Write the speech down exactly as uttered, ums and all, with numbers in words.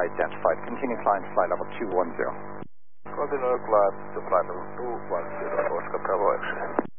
identified. Continue climb to flight level two one zero. Continue climb to flight level two one zero, Oscar Bravo X-ray.